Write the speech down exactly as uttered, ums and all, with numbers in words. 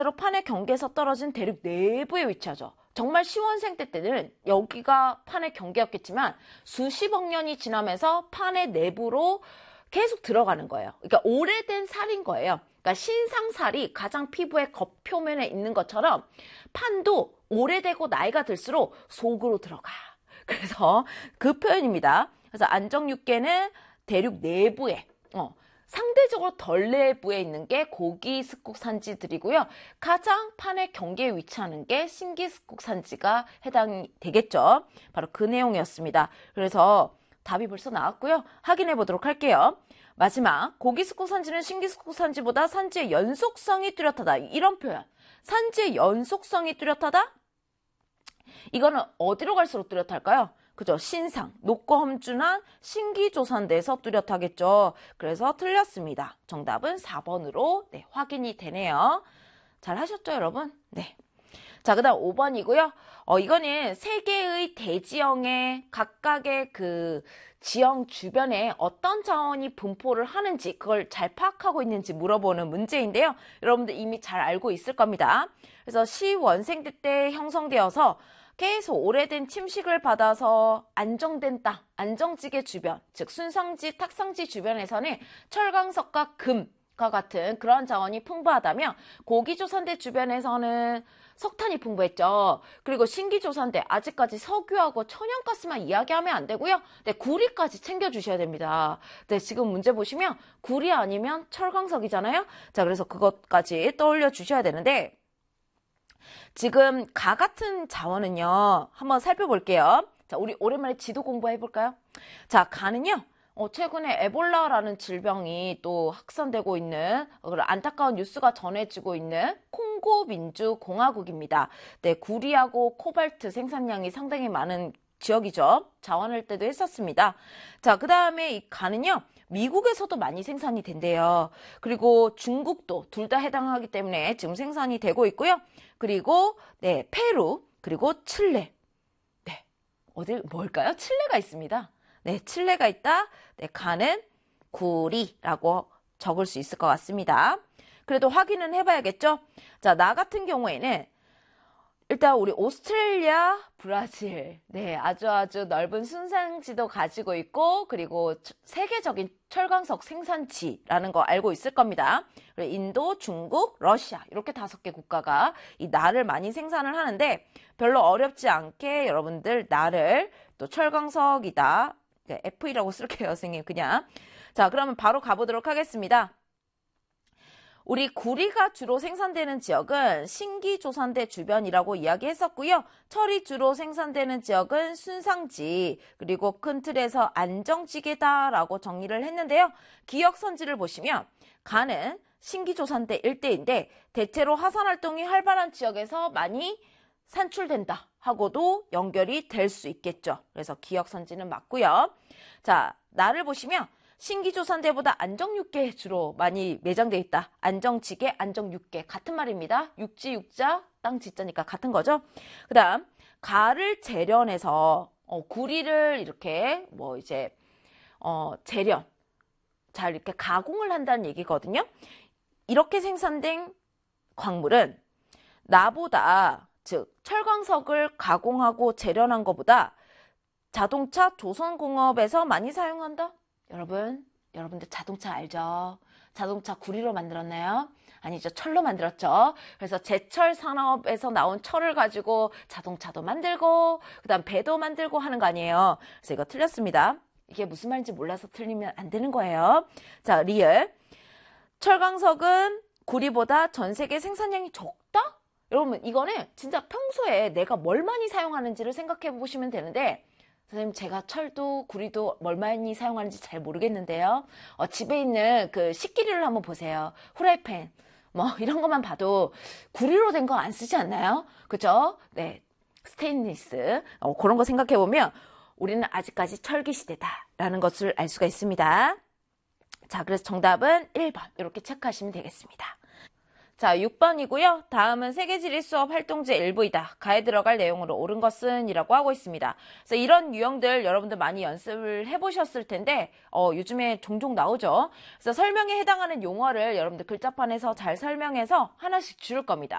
판의 경계에서 떨어진 대륙 내부에 위치하죠. 정말 시원생 때 때는 여기가 판의 경계였겠지만 수십억 년이 지나면서 판의 내부로 계속 들어가는 거예요. 그러니까 오래된 살인 거예요. 그러니까 신상살이 가장 피부의 겉표면에 있는 것처럼 판도 오래되고 나이가 들수록 속으로 들어가. 그래서 그 표현입니다. 그래서 안정육계는 대륙 내부에 어, 상대적으로 덜 내부에 있는 게 고기 습국 산지들이고요. 가장 판의 경계에 위치하는 게 신기 습국 산지가 해당이 되겠죠. 바로 그 내용이었습니다. 그래서 답이 벌써 나왔고요. 확인해 보도록 할게요. 마지막, 고기 습국 산지는 신기 습국 산지보다 산지의 연속성이 뚜렷하다. 이런 표현. 산지의 연속성이 뚜렷하다? 이거는 어디로 갈수록 뚜렷할까요? 그죠? 신상, 높고 험준한 신기조산대에서 뚜렷하겠죠. 그래서 틀렸습니다. 정답은 사 번으로 네, 확인이 되네요. 잘 하셨죠, 여러분? 네. 자, 그 다음 오 번이고요. 어, 이거는 세 개의 대지형의 각각의 그 지형 주변에 어떤 자원이 분포를 하는지, 그걸 잘 파악하고 있는지 물어보는 문제인데요. 여러분들 이미 잘 알고 있을 겁니다. 그래서 시원생대 때 형성되어서 계속 오래된 침식을 받아서 안정된 땅, 안정지대 주변, 즉 순상지, 탁상지 주변에서는 철강석과 금과 같은 그런 자원이 풍부하다면 고기조산대 주변에서는 석탄이 풍부했죠. 그리고 신기조산대 아직까지 석유하고 천연가스만 이야기하면 안 되고요. 네, 구리까지 챙겨주셔야 됩니다. 네, 지금 문제 보시면 구리 아니면 철강석이잖아요. 자, 그래서 그것까지 떠올려 주셔야 되는데 지금 가 같은 자원은요. 한번 살펴볼게요. 자, 우리 오랜만에 지도 공부해 볼까요? 자, 가는요. 어, 최근에 에볼라라는 질병이 또 확산되고 있는 그런 안타까운 뉴스가 전해지고 있는 콩고 민주공화국입니다. 네, 구리하고 코발트 생산량이 상당히 많은 지역이죠. 자원할 때도 했었습니다. 자, 그 다음에 이 가는요. 미국에서도 많이 생산이 된대요. 그리고 중국도 둘 다 해당하기 때문에 지금 생산이 되고 있고요. 그리고 네, 페루, 그리고 칠레. 네, 어딜 뭘까요? 칠레가 있습니다. 네, 칠레가 있다. 네, 가는 구리라고 적을 수 있을 것 같습니다. 그래도 확인은 해봐야겠죠? 자, 나 같은 경우에는 일단 우리 오스트레일리아, 브라질, 네, 아주 아주 넓은 순상지도 가지고 있고 그리고 세계적인 철강석 생산지라는 거 알고 있을 겁니다. 그리고 인도, 중국, 러시아 이렇게 다섯 개 국가가 이 나를 많이 생산을 하는데 별로 어렵지 않게 여러분들 나를 또 철강석이다. 네, 에프이라고 쓸게요, 선생님 그냥. 자, 그러면 바로 가보도록 하겠습니다. 우리 구리가 주로 생산되는 지역은 신기조산대 주변이라고 이야기했었고요. 철이 주로 생산되는 지역은 순상지, 그리고 큰 틀에서 안정지대다라고 정리를 했는데요. 기역선지를 보시면 가는 신기조산대 일대인데 대체로 화산활동이 활발한 지역에서 많이 산출된다 하고도 연결이 될 수 있겠죠. 그래서 기역선지는 맞고요. 자, 나를 보시면 신기조산대보다 안정육계에 주로 많이 매장되어 있다. 안정지계, 안정육계 같은 말입니다. 육지, 육자, 땅, 지자니까 같은 거죠. 그 다음 가를 재련해서 어, 구리를 이렇게 뭐 이제 어, 재련, 잘 이렇게 가공을 한다는 얘기거든요. 이렇게 생산된 광물은 나보다 즉 철광석을 가공하고 재련한 것보다 자동차 조선공업에서 많이 사용한다. 여러분, 여러분들 자동차 알죠? 자동차 구리로 만들었나요? 아니죠. 철로 만들었죠. 그래서 제철 산업에서 나온 철을 가지고 자동차도 만들고 그 다음 배도 만들고 하는 거 아니에요. 그래서 이거 틀렸습니다. 이게 무슨 말인지 몰라서 틀리면 안 되는 거예요. 자, 리얼. 철광석은 구리보다 전 세계 생산량이 적다? 여러분, 이거는 진짜 평소에 내가 뭘 많이 사용하는지를 생각해 보시면 되는데 선생님, 제가 철도 구리도 뭘 많이 사용하는지 잘 모르겠는데요. 어, 집에 있는 그 식기류를 한번 보세요. 후라이팬, 뭐 이런 것만 봐도 구리로 된 거 안 쓰지 않나요? 그죠? 네, 스테인리스 어, 그런 거 생각해 보면 우리는 아직까지 철기 시대다라는 것을 알 수가 있습니다. 자, 그래서 정답은 일 번 이렇게 체크하시면 되겠습니다. 자, 육 번이고요. 다음은 세계지리 수업 활동지 일부이다. 가에 들어갈 내용으로 옳은 것은 이라고 하고 있습니다. 그래서 이런 유형들 여러분들 많이 연습을 해보셨을 텐데 어, 요즘에 종종 나오죠. 그래서 설명에 해당하는 용어를 여러분들 글자판에서 잘 설명해서 하나씩 줄일 겁니다.